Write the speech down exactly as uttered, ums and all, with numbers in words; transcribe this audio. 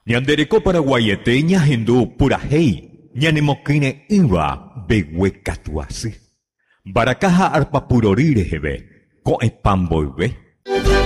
Ñandereko Paraguayete ñahendu purahéi, ñanemokýre ýva begue katu asy. Mbarakaha arpapurori reheve, ko'ẽpa mboyve.